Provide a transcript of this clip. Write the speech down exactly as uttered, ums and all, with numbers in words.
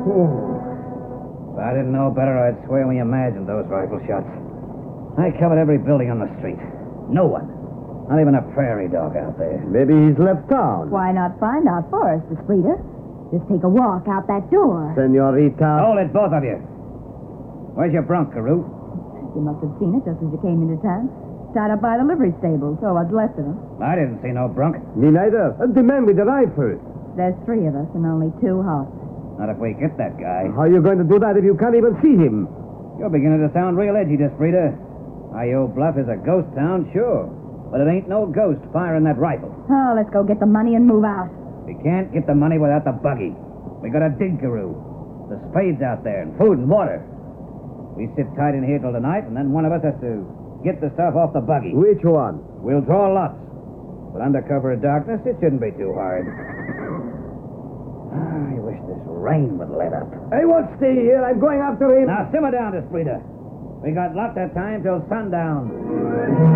If I didn't know better, I'd swear we imagined those rifle shots. I covered every building on the street. No one. Not even a prairie dog out there. Maybe he's left town. Why not find out for us, Desprita? Just take a walk out that door. Senorita. Hold it, both of you. Where's your bronc, Carew? You must have seen it just as you came into town. Tied up by the livery stable, so what's left of him. I didn't see no bronc. Me neither. Uh, the man with the rifle. There's three of us and only two horses. Not if we get that guy. How are you going to do that if you can't even see him? You're beginning to sound real edgy, Desprita. Io Bluff is a ghost town, sure. But it ain't no ghost firing that rifle. Oh, let's go get the money and move out. We can't get the money without the buggy. We gotta dig, Carew. The spades out there and food and water. We sit tight in here till tonight, and then one of us has to get the stuff off the buggy. Which one? We'll draw lots. But under cover of darkness, it shouldn't be too hard. Ah, I wish this rain would let up. I won't stay here. I'm going after him. Now, simmer down, Desprita. We got lots of time till sundown.